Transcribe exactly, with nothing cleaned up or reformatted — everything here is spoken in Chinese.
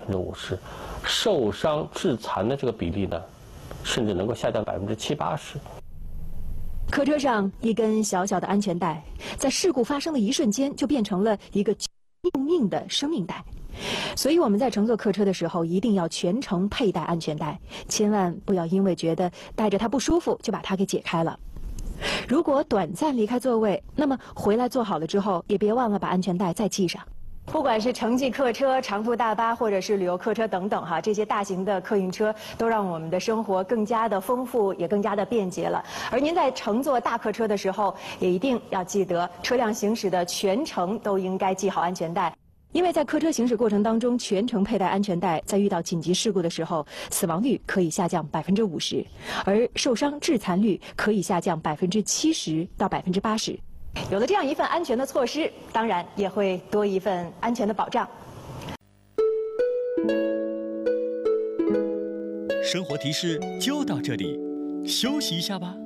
分之五十，受伤致残的这个比例呢，甚至能够下降百分之七八十。 客车上一根小小的安全带，在事故发生的一瞬间，就变成了一个救命的生命带。所以我们在乘坐客车的时候，一定要全程佩戴安全带，千万不要因为觉得带着它不舒服，就把它给解开了。如果短暂离开座位，那么回来坐好了之后，也别忘了把安全带再系上。不管是城际客车、长途大巴，或者是旅游客车等等哈，这些大型的客运车都让我们的生活更加的丰富，也更加的便捷了。而您在乘坐大客车的时候，也一定要记得，车辆行驶的全程都应该系好安全带。因为在客车行驶过程当中，全程佩戴安全带，在遇到紧急事故的时候，死亡率可以下降百分之五十，而受伤致残率可以下降百分之七十到百分之八十。有了这样一份安全的措施，当然也会多一份安全的保障。 生活提示就到这里，休息一下吧。